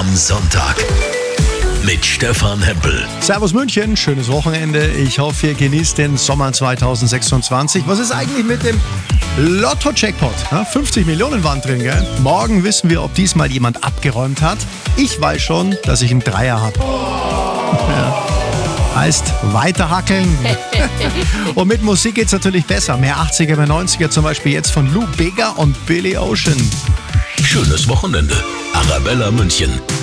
am Sonntag. Mit Stefan Hempel. Servus München, schönes Wochenende. Ich hoffe, ihr genießt den Sommer 2026. Was ist eigentlich mit dem Lotto-Jackpot? 50 Millionen waren drin, gell? Morgen wissen wir, ob diesmal jemand abgeräumt hat. Ich weiß schon, dass ich einen Dreier habe. Ja. Heißt weiterhackeln. Und mit Musik geht's natürlich besser. Mehr 80er, mehr 90er, zum Beispiel jetzt von Lou Bega und Billy Ocean. Schönes Wochenende. Arabella München.